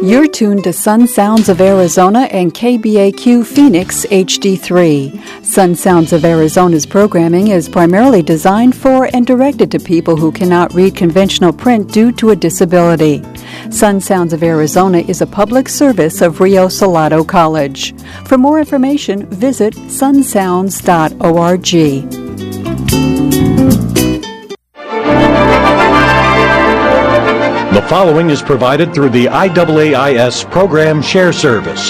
You're tuned to Sun Sounds of Arizona and KBAQ Phoenix HD3. Sun Sounds of Arizona's programming is primarily designed for and directed to people who cannot read conventional print due to a disability. Sun Sounds of Arizona is a public service of Rio Salado College. For more information, visit sunsounds.org. The following is provided through the IAAIS Program Share Service.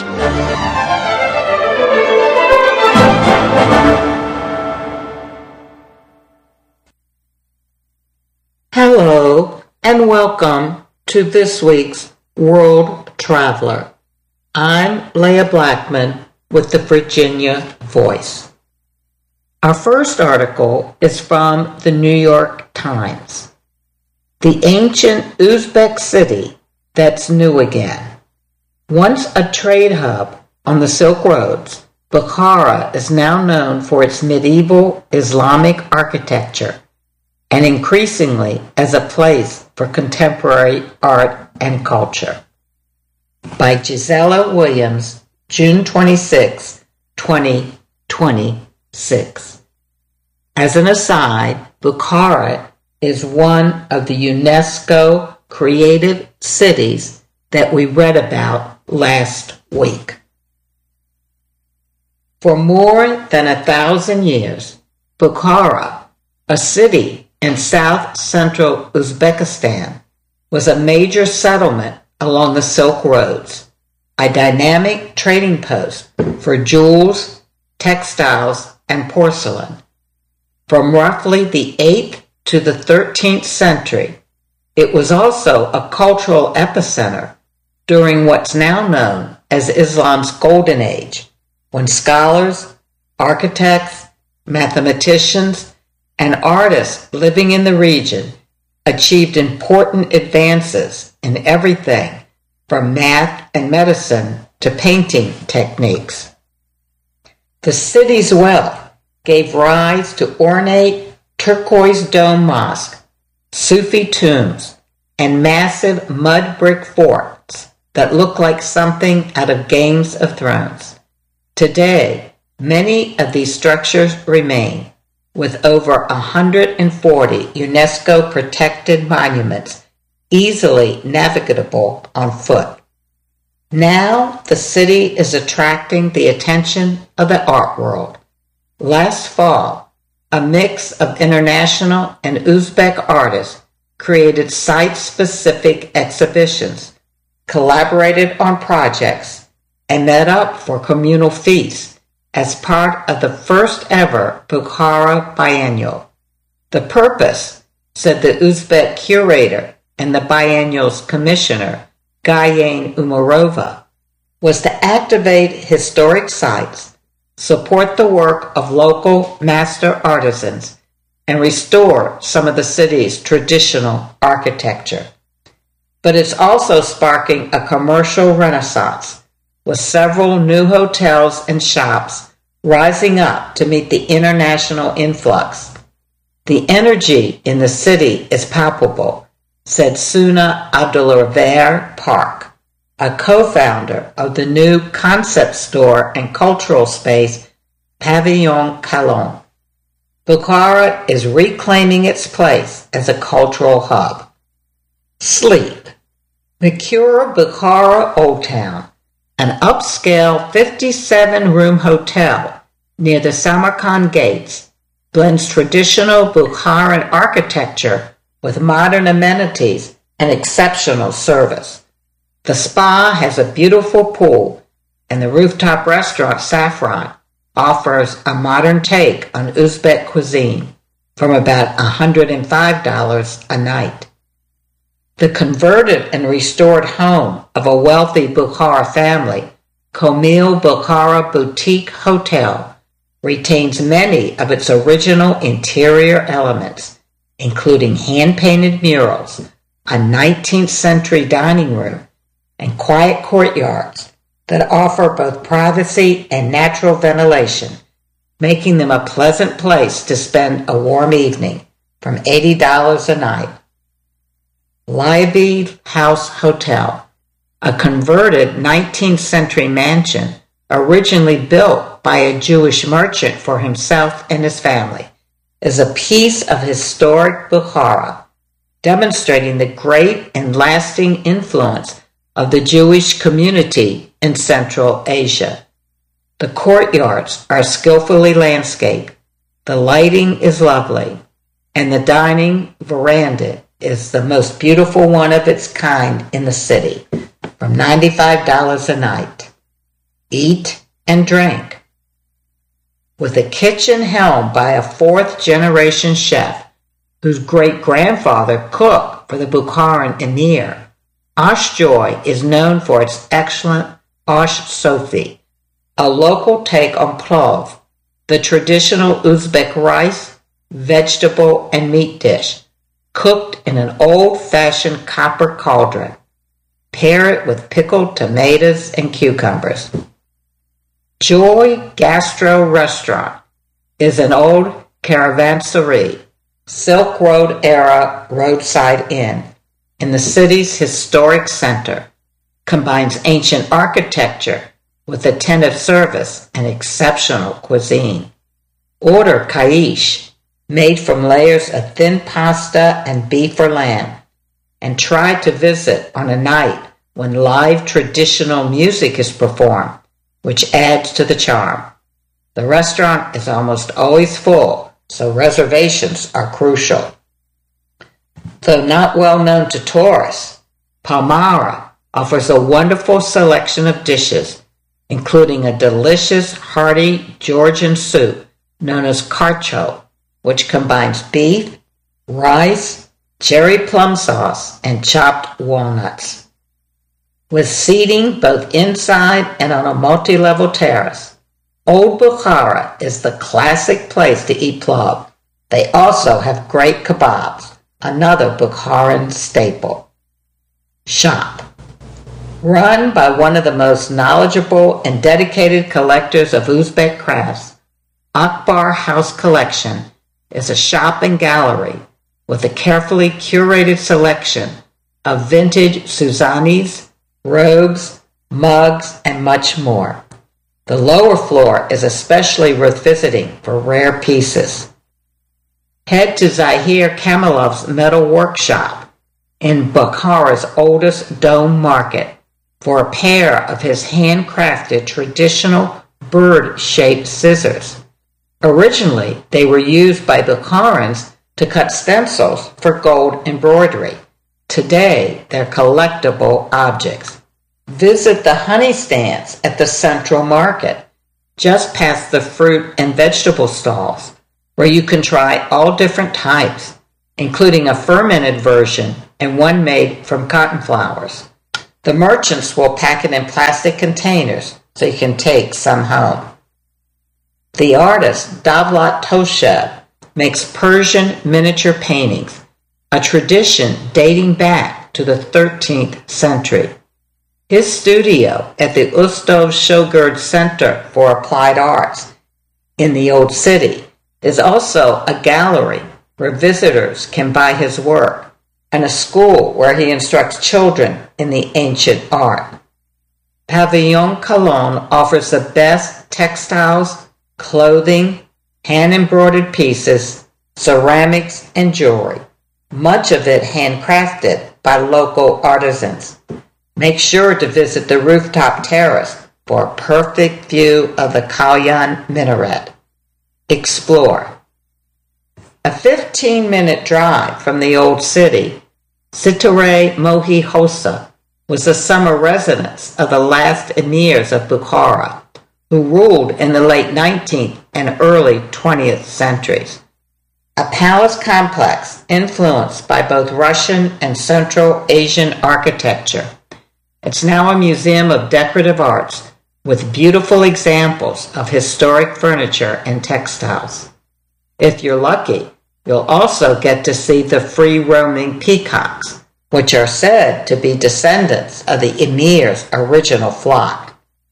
Hello, and welcome to this week's World Traveler. I'm Leah Blackman with the Virginia Voice. Our first article is from the New York Times. The ancient Uzbek city that's new again. Once a trade hub on the Silk Roads, Bukhara is now known for its medieval Islamic architecture and increasingly as a place for contemporary art and culture. By Gisela Williams, June 26, 2026. As an aside, Bukhara is one of the UNESCO creative cities that we read about last week. For more than 1,000 years, Bukhara, a city in south-central Uzbekistan, was a major settlement along the Silk Roads, a dynamic trading post for jewels, textiles, and porcelain. From roughly the 8th to the 13th century, it was also a cultural epicenter during what's now known as Islam's Golden Age, when scholars, architects, mathematicians, and artists living in the region achieved important advances in everything from math and medicine to painting techniques. The city's wealth gave rise to ornate turquoise dome mosque, Sufi tombs, and massive mud brick forts that look like something out of Games of Thrones. Today, many of these structures remain, with over 140 UNESCO protected monuments easily navigable on foot. Now the city is attracting the attention of the art world. Last fall, a mix of international and Uzbek artists created site-specific exhibitions, collaborated on projects, and met up for communal feasts as part of the first ever Bukhara Biennial. The purpose, said the Uzbek curator and the biennial's commissioner, Gayen Umarova, was to activate historic sites, support the work of local master artisans, and restore some of the city's traditional architecture. But it's also sparking a commercial renaissance, with several new hotels and shops rising up to meet the international influx. The energy in the city is palpable, said Suna Abdulraver Park, a co-founder of the new concept store and cultural space Pavillon Calon. Bukhara is reclaiming its place as a cultural hub. Sleep. Mercure Bukhara Old Town, an upscale 57-room hotel near the Samarkand Gates, blends traditional Bukharan architecture with modern amenities and exceptional service. The spa has a beautiful pool, and the rooftop restaurant Saffron offers a modern take on Uzbek cuisine from about $105 a night. The converted and restored home of a wealthy Bukhara family, Komil Bukhara Boutique Hotel, retains many of its original interior elements, including hand-painted murals, a 19th century dining room, and quiet courtyards that offer both privacy and natural ventilation, making them a pleasant place to spend a warm evening from $80 a night. Liebig House Hotel, a converted 19th century mansion originally built by a Jewish merchant for himself and his family, is a piece of historic Bukhara, demonstrating the great and lasting influence of the Jewish community in Central Asia. The courtyards are skillfully landscaped, the lighting is lovely, and the dining veranda is the most beautiful one of its kind in the city, from $95 a night. Eat and drink. With a kitchen helmed by a fourth-generation chef whose great-grandfather cooked for the Bukharan emir, Ash Joy is known for its excellent Ash Sofi, a local take on plov, the traditional Uzbek rice, vegetable, and meat dish, cooked in an old-fashioned copper cauldron. Pair it with pickled tomatoes and cucumbers. Joy Gastro Restaurant is an old caravanserai, Silk Road era roadside inn in the city's historic center, combines ancient architecture with attentive service and exceptional cuisine. Order kaish, made from layers of thin pasta and beef or lamb, and try to visit on a night when live traditional music is performed, which adds to the charm. The restaurant is almost always full, so reservations are crucial. Though not well known to tourists, Palmyra offers a wonderful selection of dishes, including a delicious, hearty Georgian soup known as karcho, which combines beef, rice, cherry plum sauce, and chopped walnuts. With seating both inside and on a multi-level terrace, Old Bukhara is the classic place to eat plov. They also have great kebabs, another Bukharan staple. Shop. Run by one of the most knowledgeable and dedicated collectors of Uzbek crafts, Akbar House Collection is a shop and gallery with a carefully curated selection of vintage Suzanis, robes, mugs, and much more. The lower floor is especially worth visiting for rare pieces. Head to Zahir Kamilov's metal workshop in Bukhara's oldest dome market for a pair of his handcrafted traditional bird-shaped scissors. Originally, they were used by Bukharans to cut stencils for gold embroidery. Today, they're collectible objects. Visit the honey stands at the Central Market, just past the fruit and vegetable stalls, where you can try all different types, including a fermented version and one made from cotton flowers. The merchants will pack it in plastic containers so you can take some home. The artist Davlat Toshev makes Persian miniature paintings, a tradition dating back to the 13th century. His studio at the Ustav Shogird Center for Applied Arts in the Old City is also a gallery where visitors can buy his work and a school where he instructs children in the ancient art. Pavillon Cologne offers the best textiles, clothing, hand-embroidered pieces, ceramics, and jewelry, much of it handcrafted by local artisans. Make sure to visit the rooftop terrace for a perfect view of the Kalyan minaret. Explore. A 15-minute drive from the old city, Sitare Mohi Hosa was the summer residence of the last emirs of Bukhara, who ruled in the late 19th and early 20th centuries. A palace complex influenced by both Russian and Central Asian architecture. It's now a museum of decorative arts with beautiful examples of historic furniture and textiles. If you're lucky, you'll also get to see the free-roaming peacocks, which are said to be descendants of the emir's original flock.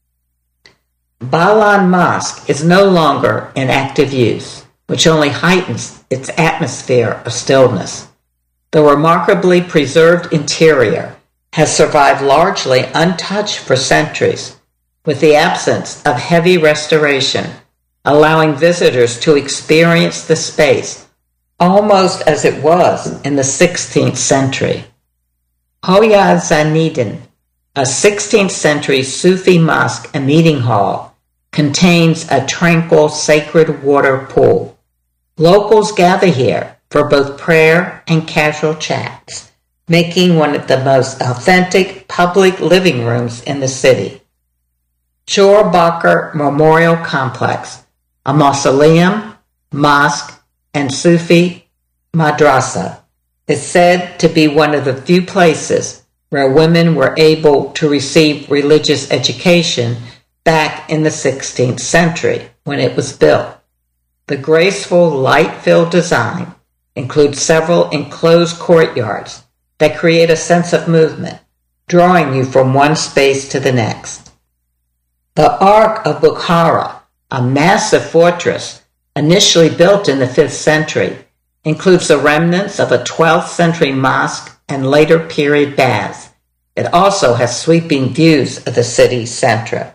Balan Mosque is no longer in active use, which only heightens its atmosphere of stillness. The remarkably preserved interior has survived largely untouched for centuries, with the absence of heavy restoration, allowing visitors to experience the space almost as it was in the 16th century. Hoya Zainidin, a 16th century Sufi mosque and meeting hall, contains a tranquil sacred water pool. Locals gather here for both prayer and casual chats, making one of the most authentic public living rooms in the city. Chor Bakr Memorial Complex, a mausoleum, mosque, and Sufi madrasa, is said to be one of the few places where women were able to receive religious education back in the 16th century when it was built. The graceful, light-filled design includes several enclosed courtyards that create a sense of movement, drawing you from one space to the next. The Ark of Bukhara, a massive fortress initially built in the 5th century, includes the remnants of a 12th century mosque and later period baths. It also has sweeping views of the city center.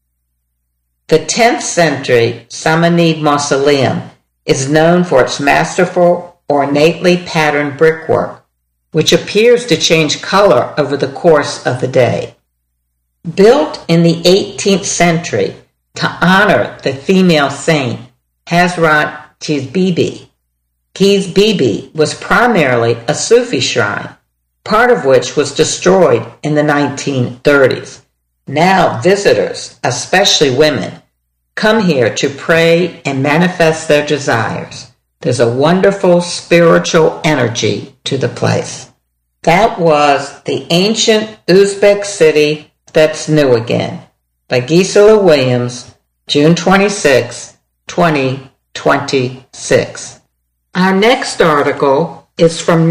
The 10th century Samanid Mausoleum is known for its masterful, ornately patterned brickwork, which appears to change color over the course of the day. Built in the 18th century to honor the female saint Hazrat Qizbibi, Qizbibi was primarily a Sufi shrine, part of which was destroyed in the 1930s. Now visitors, especially women, come here to pray and manifest their desires. There's a wonderful spiritual energy to the place. That was The Ancient Uzbek City That's New Again by Gisela Williams, June 26, 2026. Our next article is from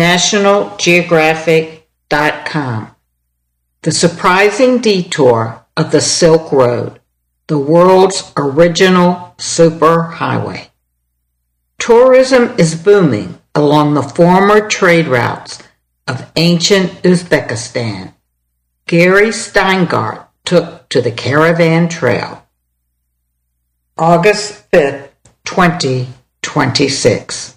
NationalGeographic.com. The Surprising Detour of the Silk Road, the world's original superhighway. Tourism is booming along the former trade routes of ancient Uzbekistan. Gary Steingart took to the Caravan Trail. August 5th, 2026.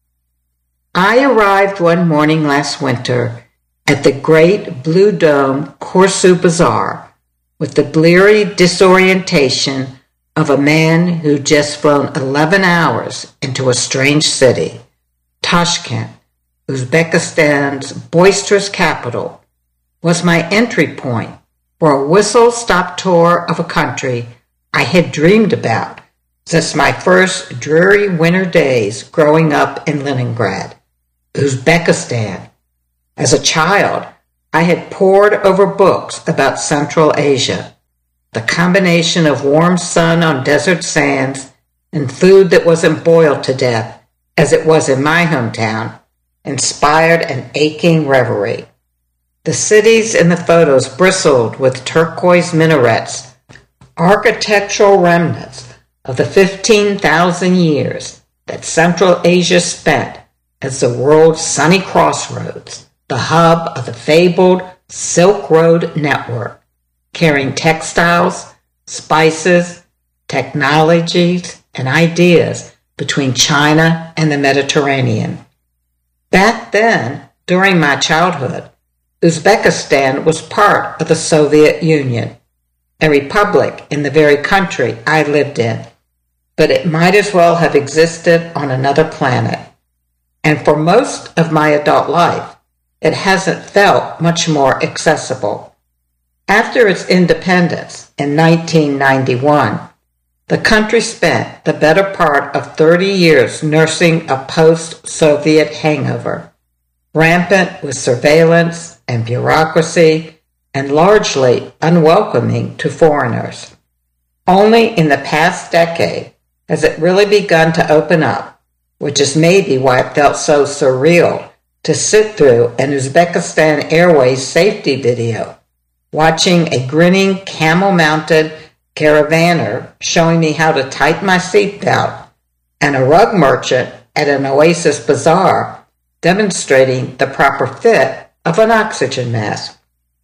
I arrived one morning last winter at the great Blue Dome Korsu Bazaar with the bleary disorientation of a man who just flown 11 hours into a strange city. Tashkent, Uzbekistan's boisterous capital, was my entry point for a whistle-stop tour of a country I had dreamed about since my first dreary winter days growing up in Leningrad. Uzbekistan. As a child, I had pored over books about Central Asia. The combination of warm sun on desert sands and food that wasn't boiled to death, as it was in my hometown, inspired an aching reverie. The cities in the photos bristled with turquoise minarets, architectural remnants of the 15,000 years that Central Asia spent as the world's sunny crossroads, the hub of the fabled Silk Road network, carrying textiles, spices, technologies, and ideas between China and the Mediterranean. Back then, during my childhood, Uzbekistan was part of the Soviet Union, a republic in the very country I lived in, but it might as well have existed on another planet. And for most of my adult life, it hasn't felt much more accessible. After its independence in 1991, the country spent the better part of 30 years nursing a post-Soviet hangover, rampant with surveillance and bureaucracy and largely unwelcoming to foreigners. Only in the past decade has it really begun to open up, which is maybe why it felt so surreal to sit through an Uzbekistan Airways safety video, watching a grinning camel-mounted caravaner showing me how to tighten my seatbelt, and a rug merchant at an Oasis bazaar demonstrating the proper fit of an oxygen mask.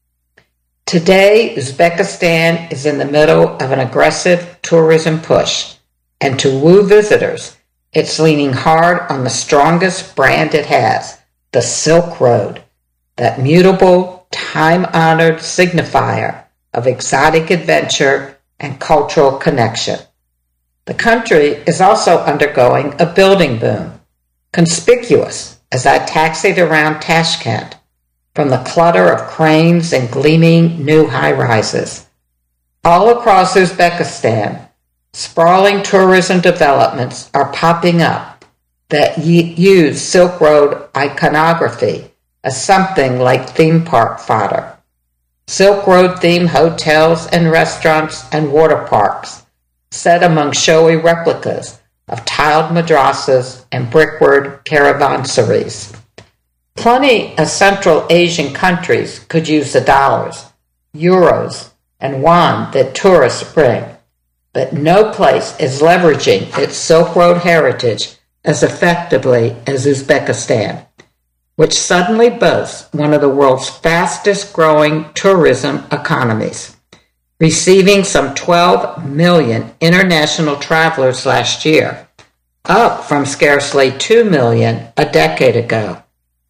Today, Uzbekistan is in the middle of an aggressive tourism push, and to woo visitors, it's leaning hard on the strongest brand it has, the Silk Road, that mutable, time-honored signifier of exotic adventure and cultural connection. The country is also undergoing a building boom, conspicuous as I taxied around Tashkent, from the clutter of cranes and gleaming new high-rises. All across Uzbekistan, sprawling tourism developments are popping up that use Silk Road iconography as something like theme park fodder. Silk Road-themed hotels and restaurants and water parks, set among showy replicas of tiled madrasas and brickwork caravanserais. Plenty of Central Asian countries could use the dollars, euros, and yuan that tourists bring, but no place is leveraging its Silk Road heritage as effectively as Uzbekistan, which suddenly boasts one of the world's fastest-growing tourism economies, receiving some 12 million international travelers last year, up from scarcely 2 million a decade ago.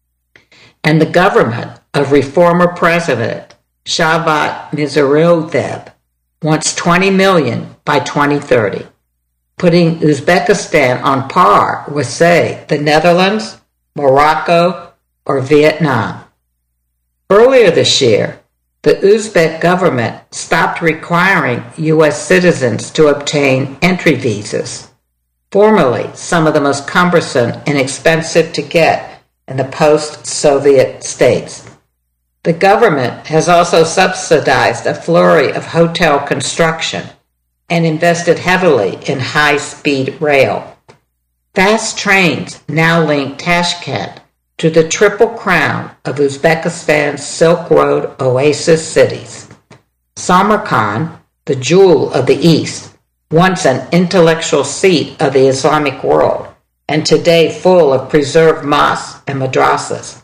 And the government of reformer President Shavkat Mirziyoyev wants 20 million by 2030, putting Uzbekistan on par with, say, the Netherlands, Morocco, or Vietnam. Earlier this year, the Uzbek government stopped requiring U.S. citizens to obtain entry visas, formerly some of the most cumbersome and expensive to get in the post-Soviet states. The government has also subsidized a flurry of hotel construction and invested heavily in high-speed rail. Fast trains now link Tashkent to the triple crown of Uzbekistan's Silk Road oasis cities. Samarkand, the jewel of the East, once an intellectual seat of the Islamic world, and today full of preserved mosques and madrasas.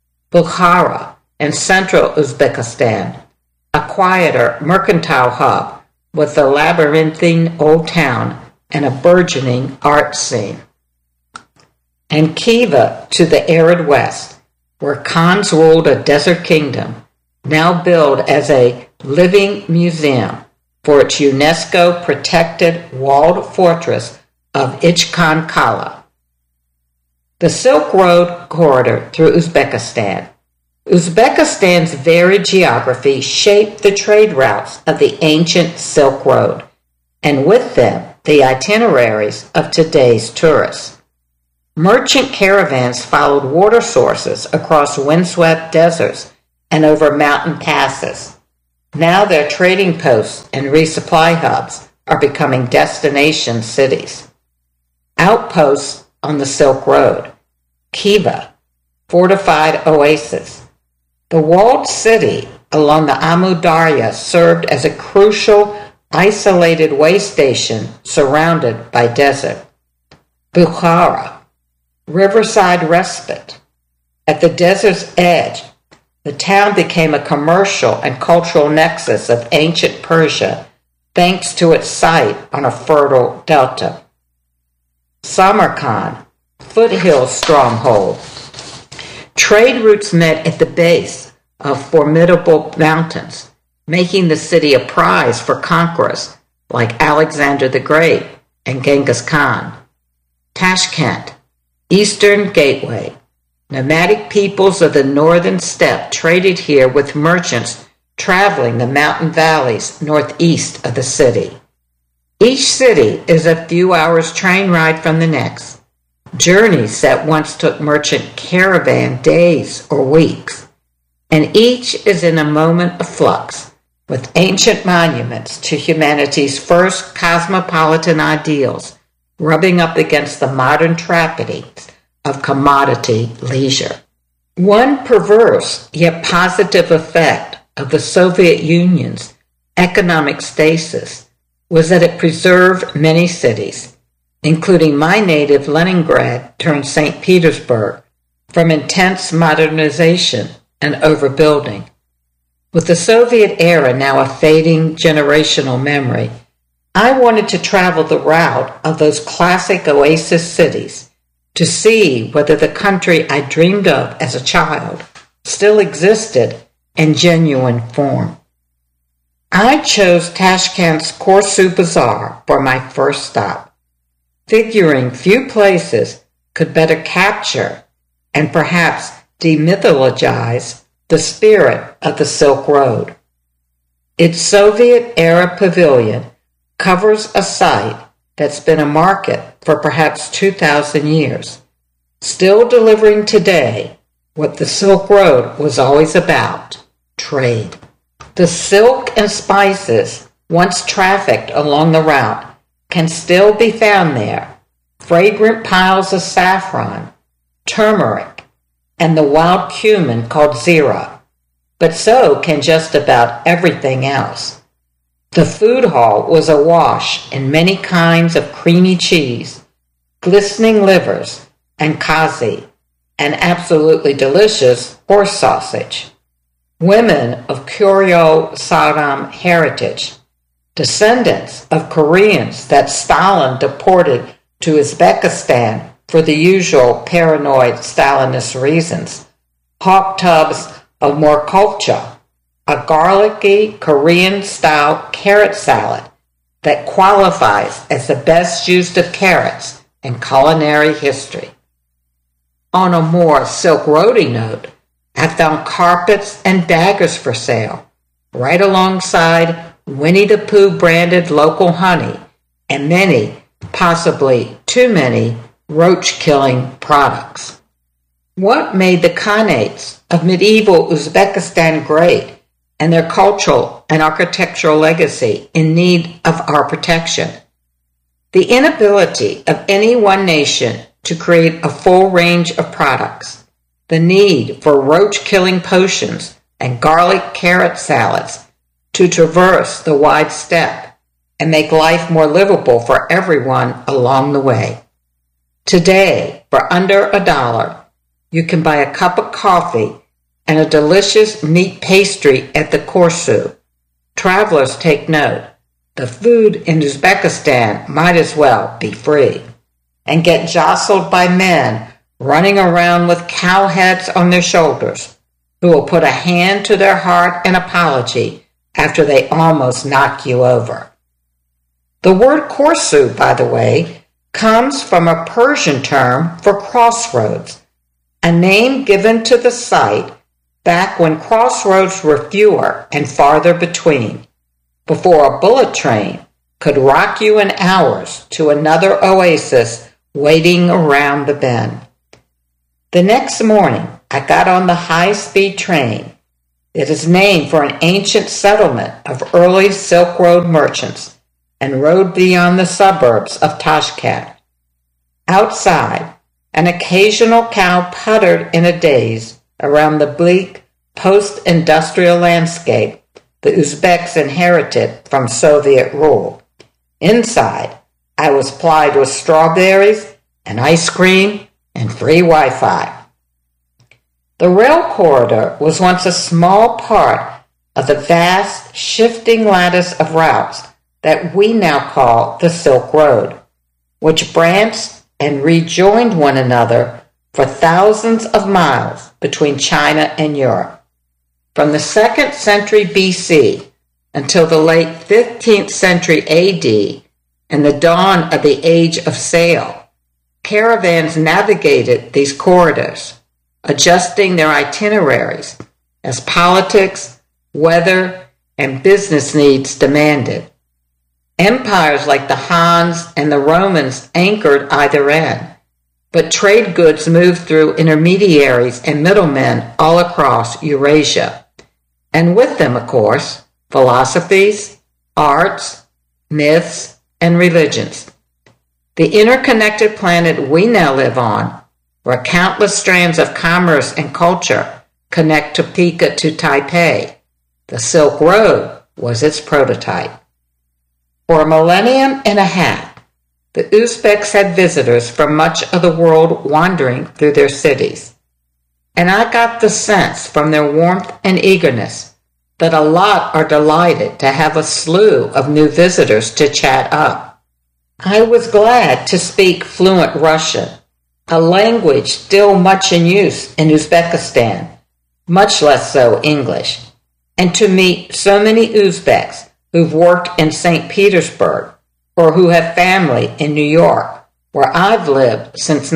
Bukhara and central Uzbekistan, a quieter mercantile hub with a labyrinthine old town and a burgeoning art scene. And Khiva to the arid west, where Khans ruled a desert kingdom, now billed as a living museum for its UNESCO-protected walled fortress of Ichkan Kala. The Silk Road corridor through Uzbekistan. Uzbekistan's varied geography shaped the trade routes of the ancient Silk Road, and with them the itineraries of today's tourists. Merchant caravans followed water sources across windswept deserts and over mountain passes. Now their trading posts and resupply hubs are becoming destination cities. Outposts on the Silk Road. Khiva, fortified oasis. The walled city along the Amu Darya served as a crucial, isolated way station surrounded by desert. Bukhara, riverside respite. At the desert's edge, the town became a commercial and cultural nexus of ancient Persia thanks to its site on a fertile delta. Samarkand, foothill stronghold. Trade routes met at the base of formidable mountains, making the city a prize for conquerors like Alexander the Great and Genghis Khan. Tashkent, eastern gateway. Nomadic peoples of the northern steppe traded here with merchants traveling the mountain valleys northeast of the city. Each city is a few hours train ride from the next, journeys that once took merchant caravan days or weeks, and each is in a moment of flux, with ancient monuments to humanity's first cosmopolitan ideals rubbing up against the modern tragedies of commodity leisure. One perverse yet positive effect of the Soviet Union's economic stasis was that it preserved many cities, including my native Leningrad turned St. Petersburg, from intense modernization and overbuilding. With the Soviet era now a fading generational memory, I wanted to travel the route of those classic oasis cities to see whether the country I dreamed of as a child still existed in genuine form. I chose Tashkent's Korsu Bazaar for my first stop, figuring few places could better capture and perhaps demythologize the spirit of the Silk Road. Its Soviet-era pavilion covers a site that's been a market for perhaps 2,000 years, still delivering today what the Silk Road was always about: trade. The silk and spices once trafficked along the route can still be found there, fragrant piles of saffron, turmeric, and the wild cumin called zira, but so can just about everything else. The food hall was awash in many kinds of creamy cheese, glistening livers, and kazi, and absolutely delicious horse sausage. Women of Kyrgyz-Saram heritage, descendants of Koreans that Stalin deported to Uzbekistan for the usual paranoid Stalinist reasons, hawk tubs of morkovcha, a garlicky Korean-style carrot salad that qualifies as the best used of carrots in culinary history. On a more Silk Roady note, I found carpets and daggers for sale, right alongside Winnie the Pooh branded local honey and many, possibly too many, roach-killing products. What made the Khanates of medieval Uzbekistan great and their cultural and architectural legacy in need of our protection? The inability of any one nation to create a full range of products, the need for roach-killing potions and garlic carrot salads to traverse the wide steppe and make life more livable for everyone along the way. Today, for under $1, you can buy a cup of coffee and a delicious meat pastry at the Korsu. Travelers take note. The food in Uzbekistan might as well be free. And get jostled by men running around with cow heads on their shoulders, who will put a hand to their heart in apology after they almost knock you over. The word Korsu, by the way, comes from a Persian term for crossroads, a name given to the site back when crossroads were fewer and farther between, before a bullet train could rock you in hours to another oasis waiting around the bend. The next morning, I got on the high-speed train. It is named for an ancient settlement of early Silk Road merchants and rode beyond the suburbs of Tashkent. Outside, an occasional cow puttered in a daze around the bleak post-industrial landscape the Uzbeks inherited from Soviet rule. Inside, I was plied with strawberries and ice cream and free Wi-Fi. The rail corridor was once a small part of the vast, shifting lattice of routes that we now call the Silk Road, which branched and rejoined one another for thousands of miles between China and Europe. From the 2nd century BC until the late 15th century AD and the dawn of the Age of Sail, caravans navigated these corridors, adjusting their itineraries as politics, weather, and business needs demanded. Empires like the Hans and the Romans anchored either end, but trade goods moved through intermediaries and middlemen all across Eurasia. And with them, of course, philosophies, arts, myths, and religions. The interconnected planet we now live on, where countless strands of commerce and culture connect Topeka to Taipei, the Silk Road was its prototype. For a millennium and a half, the Uzbeks had visitors from much of the world wandering through their cities, and I got the sense from their warmth and eagerness that a lot are delighted to have a slew of new visitors to chat up. I was glad to speak fluent Russian, a language still much in use in Uzbekistan, much less so English, and to meet so many Uzbeks who've worked in St. Petersburg or who have family in New York, where I've lived since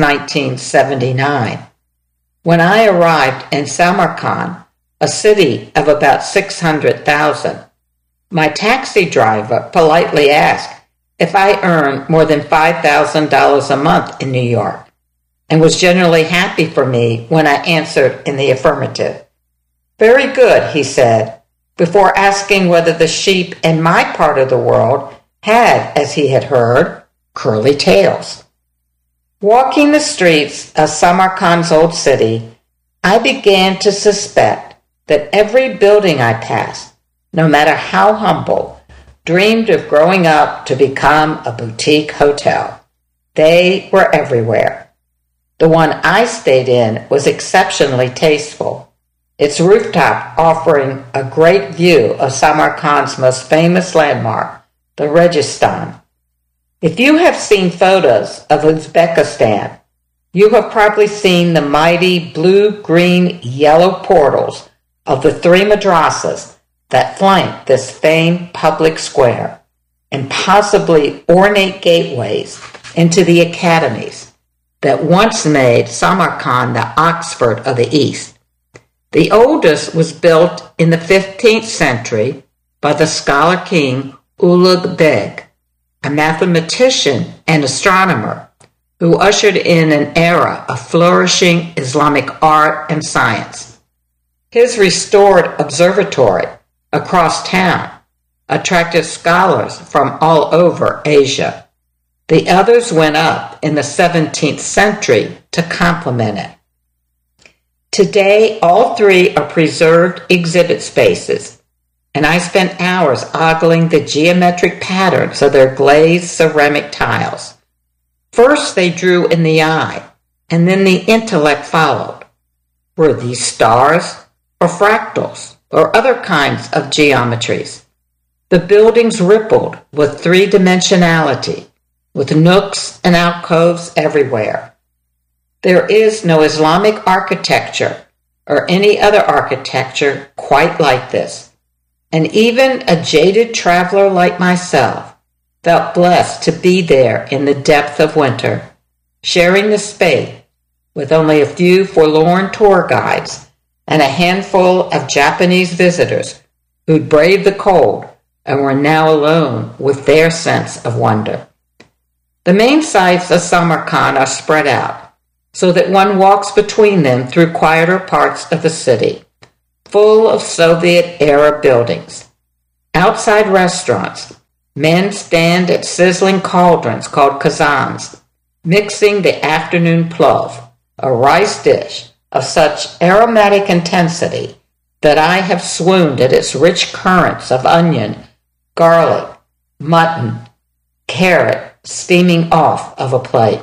1979. When I arrived in Samarkand, a city of about 600,000, my taxi driver politely asked if I earned more than $5,000 a month in New York, and was generally happy for me when I answered in the affirmative. Very good, he said, before asking whether the sheep in my part of the world had, as he had heard, curly tails. Walking the streets of Samarkand's old city, I began to suspect that every building I passed, no matter how humble, dreamed of growing up to become a boutique hotel. They were everywhere. The one I stayed in was exceptionally tasteful, its rooftop offering a great view of Samarkand's most famous landmark, the Registan. If you have seen photos of Uzbekistan, you have probably seen the mighty blue, green, yellow portals of the three madrasas that flank this famed public square, and possibly ornate gateways into the academies that once made Samarkand the Oxford of the East. The oldest was built in the 15th century by the scholar king Ulugh Beg, a mathematician and astronomer who ushered in an era of flourishing Islamic art and science. His restored observatory across town attracted scholars from all over Asia. The others went up in the 17th century to complement it. Today, all three are preserved exhibit spaces, and I spent hours ogling the geometric patterns of their glazed ceramic tiles. First they drew in the eye, and then the intellect followed. Were these stars, or fractals, or other kinds of geometries? The buildings rippled with three-dimensionality, with nooks and alcoves everywhere. There is no Islamic architecture or any other architecture quite like this, and even a jaded traveler like myself felt blessed to be there in the depth of winter, sharing the space with only a few forlorn tour guides and a handful of Japanese visitors who'd braved the cold and were now alone with their sense of wonder. The main sites of Samarkand are spread out, so that one walks between them through quieter parts of the city, full of Soviet-era buildings. Outside restaurants, men stand at sizzling cauldrons called kazans, mixing the afternoon plov, a rice dish of such aromatic intensity that I have swooned at its rich currents of onion, garlic, mutton, carrot steaming off of a plate.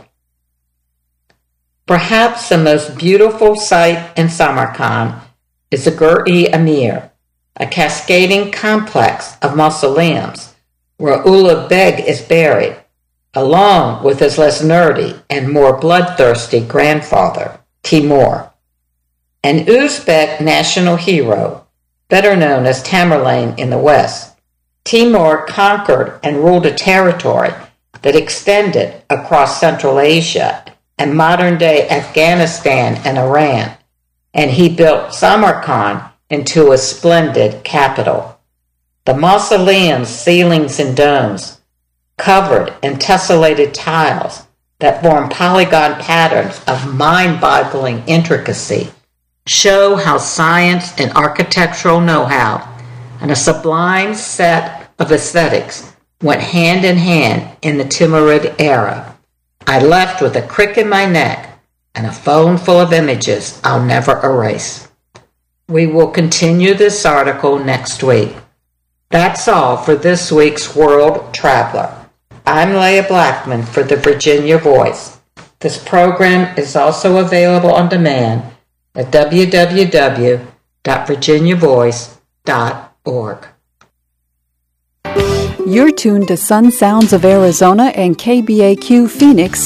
Perhaps the most beautiful sight in Samarkand is the Gur-e Amir, a cascading complex of mausoleums where Ulugh Beg is buried, along with his less nerdy and more bloodthirsty grandfather, Timur. An Uzbek national hero, better known as Tamerlane in the West, Timur conquered and ruled a territory that extended across Central Asia and modern-day Afghanistan and Iran, and he built Samarkand into a splendid capital. The mausoleum's ceilings and domes, covered in tessellated tiles that form polygon patterns of mind-boggling intricacy, show how science and architectural know-how and a sublime set of aesthetics went hand in hand in the Timurid era. I left with a crick in my neck and a phone full of images I'll never erase. We will continue this article next week. That's all for this week's World Traveler. I'm Leah Blackman for the Virginia Voice. This program is also available on demand at www.virginiavoice.org. You're tuned to Sun Sounds of Arizona and KBAQ Phoenix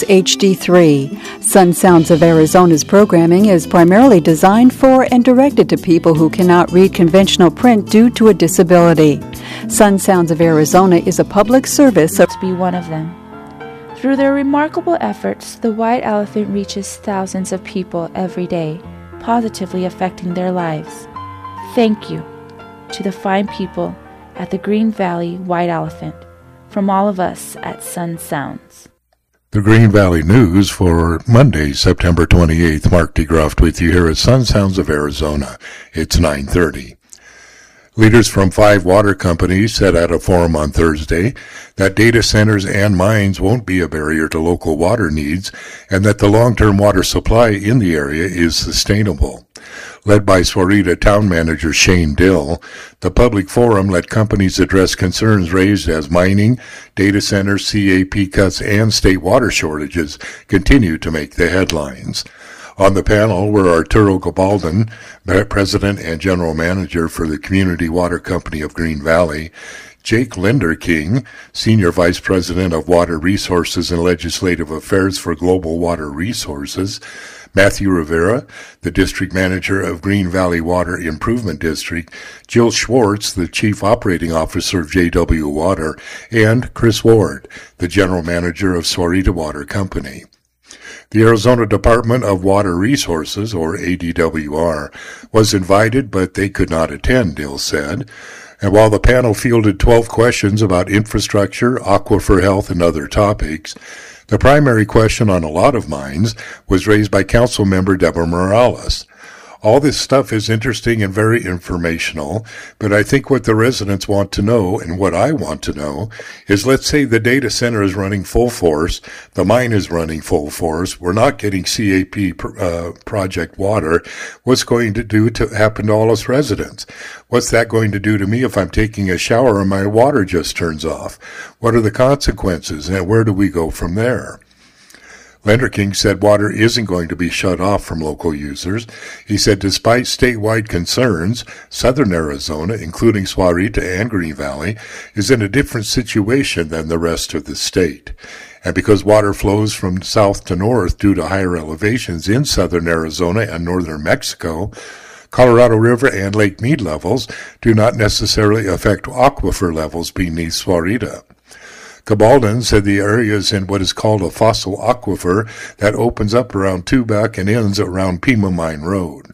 HD3. Sun Sounds of Arizona's programming is primarily designed for and directed to people who cannot read conventional print due to a disability. Sun Sounds of Arizona is a public service of be one of them. Through their remarkable efforts, the White Elephant reaches thousands of people every day, positively affecting their lives. Thank you to the fine people at the Green Valley White Elephant, from all of us at Sun Sounds. The Green Valley News for Monday, September 28th. Mark DeGroft with you here at Sun Sounds of Arizona. It's 9:30. Leaders from 5 water companies said at a forum on Thursday that data centers and mines won't be a barrier to local water needs and that the long-term water supply in the area is sustainable. Led by Sahuarita Town Manager Shane Dill, the public forum let companies address concerns raised as mining, data centers, CAP cuts, and state water shortages continue to make the headlines. On the panel were Arturo Gabaldon, President and General Manager for the Community Water Company of Green Valley, Jake Linderking, Senior Vice President of Water Resources and Legislative Affairs for Global Water Resources, Matthew Rivera, the District Manager of Green Valley Water Improvement District, Jill Schwartz, the Chief Operating Officer of JW Water, and Chris Ward, the General Manager of Sahuarita Water Company. The Arizona Department of Water Resources, or ADWR, was invited, but they could not attend, Dill said. And while the panel fielded 12 questions about infrastructure, aquifer health, and other topics, the primary question on a lot of minds was raised by Council Member Deborah Morales. All this stuff is interesting and very informational, but I think what the residents want to know, and what I want to know, is let's say the data center is running full force, the mine is running full force, we're not getting CAP project water. What's going to happen to all us residents? What's that going to do to me if I'm taking a shower and my water just turns off? What are the consequences, and where do we go from there? Linderking said water isn't going to be shut off from local users. He said despite statewide concerns, southern Arizona, including Sahuarita and Green Valley, is in a different situation than the rest of the state. And because water flows from south to north due to higher elevations in southern Arizona and northern Mexico, Colorado River and Lake Mead levels do not necessarily affect aquifer levels beneath Sahuarita. Gabaldon said the area is in what is called a fossil aquifer that opens up around Tubac and ends around Pima Mine Road.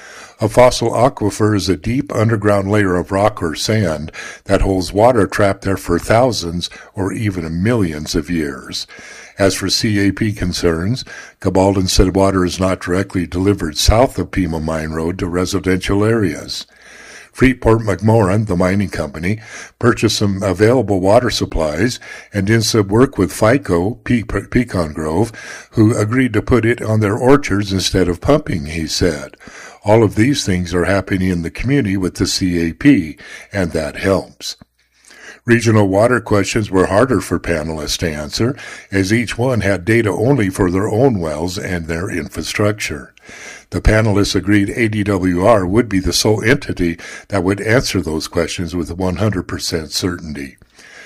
A fossil aquifer is a deep underground layer of rock or sand that holds water trapped there for thousands or even millions of years. As for CAP concerns, Gabaldon said water is not directly delivered south of Pima Mine Road to residential areas. Freeport-McMoran, the mining company, purchased some available water supplies and did some work with FICO, Pecan Grove, who agreed to put it on their orchards instead of pumping, he said. All of these things are happening in the community with the CAP, and that helps. Regional water questions were harder for panelists to answer, as each one had data only for their own wells and their infrastructure. The panelists agreed ADWR would be the sole entity that would answer those questions with 100% certainty.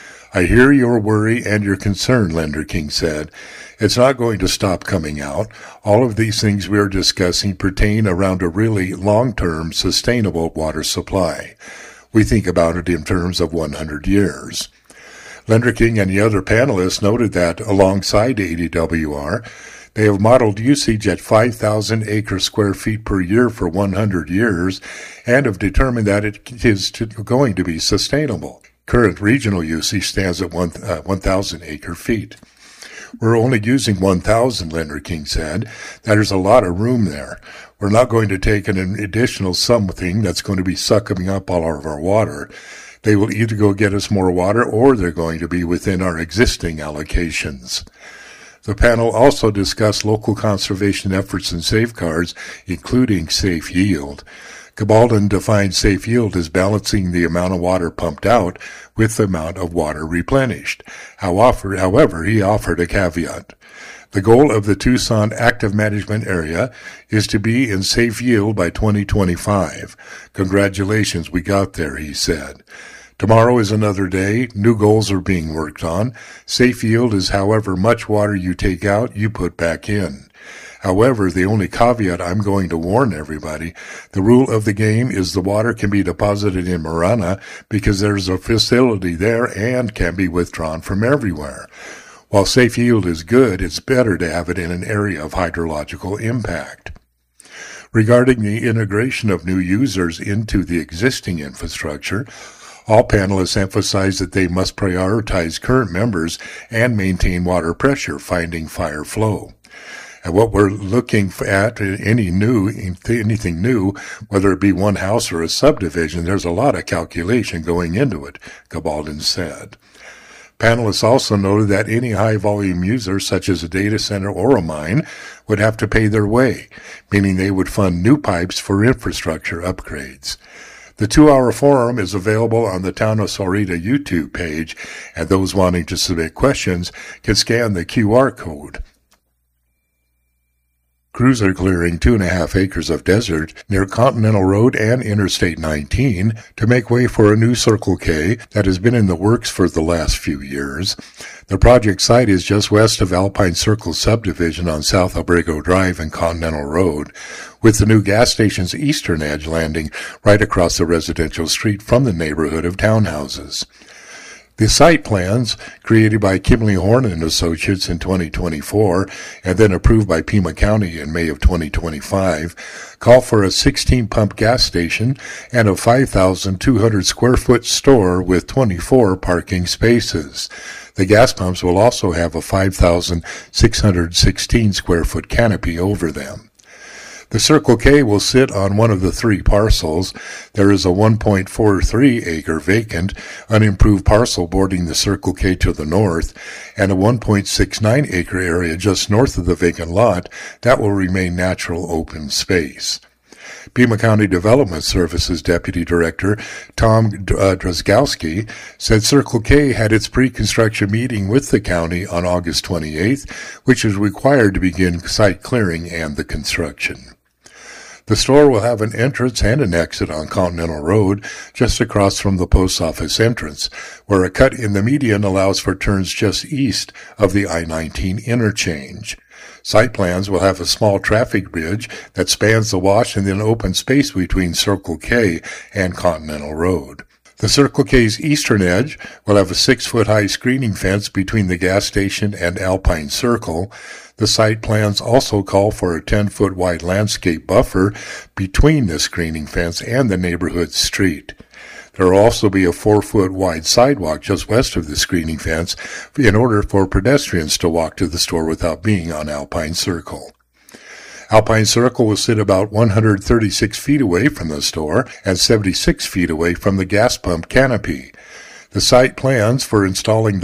I hear your worry and your concern, Linderking said. It's not going to stop coming out. All of these things we are discussing pertain around a really long-term, sustainable water supply. We think about it in terms of 100 years. Linderking and the other panelists noted that, alongside ADWR, they have modeled usage at 5,000 acre square feet per year for 100 years and have determined that it is going to be sustainable. Current regional usage stands at 1,000 acre feet. We're only using 1,000, Linderking said. That is a lot of room there. We're not going to take an additional something that's going to be sucking up all of our water. They will either go get us more water or they're going to be within our existing allocations. The panel also discussed local conservation efforts and safeguards, including safe yield. Gabaldon defined safe yield as balancing the amount of water pumped out with the amount of water replenished. However, he offered a caveat. The goal of the Tucson Active Management Area is to be in safe yield by 2025. Congratulations, we got there, he said. Tomorrow is another day. New goals are being worked on. Safe yield is however much water you take out, you put back in. However, the only caveat I'm going to warn everybody, the rule of the game is the water can be deposited in Marana because there's a facility there and can be withdrawn from everywhere. While safe yield is good, it's better to have it in an area of hydrological impact. Regarding the integration of new users into the existing infrastructure, all panelists emphasize that they must prioritize current members and maintain water pressure, finding fire flow. And what we're looking at, anything new, whether it be one house or a subdivision, there's a lot of calculation going into it, Gabaldon said. Panelists also noted that any high-volume user, such as a data center or a mine, would have to pay their way, meaning they would fund new pipes for infrastructure upgrades. The 2-hour forum is available on the Town of Sahuarita YouTube page, and those wanting to submit questions can scan the QR code. Crews are clearing 2.5 acres of desert near Continental Road and Interstate 19 to make way for a new Circle K that has been in the works for the last few years. The project site is just west of Alpine Circle subdivision on South Abrego Drive and Continental Road, with the new gas station's eastern edge landing right across the residential street from the neighborhood of townhouses. The site plans, created by Kimley Horn and Associates in 2024 and then approved by Pima County in May of 2025, call for a 16-pump gas station and a 5,200 square foot store with 24 parking spaces. The gas pumps will also have a 5,616 square foot canopy over them. The Circle K will sit on one of the 3 parcels. There is a 1.43 acre vacant, unimproved parcel bordering the Circle K to the north, and a 1.69 acre area just north of the vacant lot that will remain natural open space. Pima County Development Services Deputy Director Tom Drazgowski said Circle K had its pre-construction meeting with the county on August 28th, which is required to begin site clearing and the construction. The store will have an entrance and an exit on Continental Road just across from the post office entrance, where a cut in the median allows for turns just east of the I-19 interchange. Site plans will have a small traffic bridge that spans the wash and then open space between Circle K and Continental Road. The Circle K's eastern edge will have a 6-foot-high screening fence between the gas station and Alpine Circle. The site plans also call for a 10-foot-wide landscape buffer between the screening fence and the neighborhood street. There will also be a 4-foot-wide sidewalk just west of the screening fence in order for pedestrians to walk to the store without being on Alpine Circle. Alpine Circle will sit about 136 feet away from the store and 76 feet away from the gas pump canopy. The site plans for installing